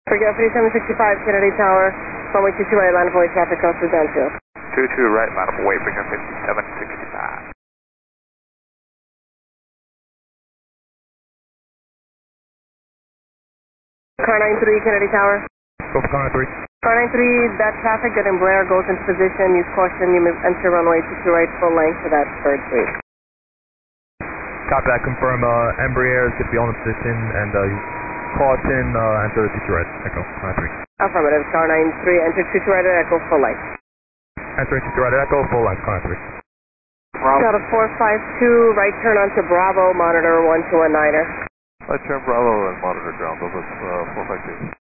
Forget 3765 Kennedy Tower, runway 22 right, line of way traffic comes through Danfield. 22 right, line of way, bring 5765. Car 93 Kennedy Tower. Go for car 93. Car 93, that traffic that in Blair goes into position, use caution, you move enter runway 22 right, full length to that third suite. Copy that, confirm Embraer should be on the position and caution, enter 22 right, echo, car 3. Affirmative, car 93, enter 22 right at echo, full length. Enter 22 right at echo, full length, car 3. Delta 452, right turn onto Bravo, monitor 1219er. Right turn Bravo and monitor ground, over 452.